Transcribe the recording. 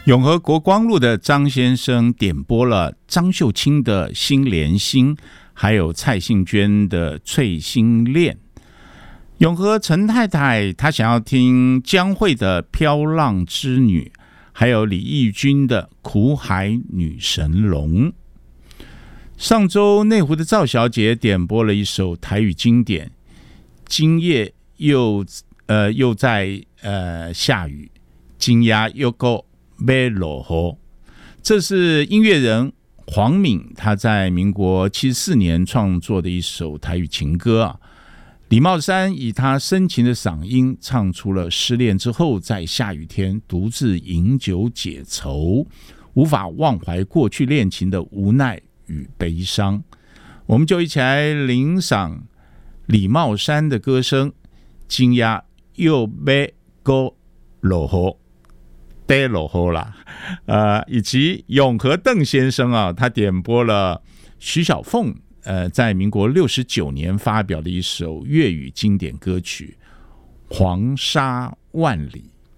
永和国光路的张先生点播了张秀清的《心连心》，还有蔡幸娟的《翠心恋》。永和陈太太她想要听江蕙的《飘浪之女》，还有李翊君的《苦海女神龙》。上周内湖的赵小姐点播了一首台语经典，今夜又在下雨，今夜又够要落雨。这是音乐人黄敏他在民国74年创作的一首台语情歌啊。李茂山以他深情的嗓音唱出了失恋之后在下雨天独自饮酒解愁，无法忘怀过去恋情的无奈与悲伤。我们就一起来聆赏李茂山的歌声，今夜又要够落雨，得落雨啦。以及永和邓先生啊，他点播了徐小凤在民国69年发表的一首粤语经典歌曲《黄沙万里》。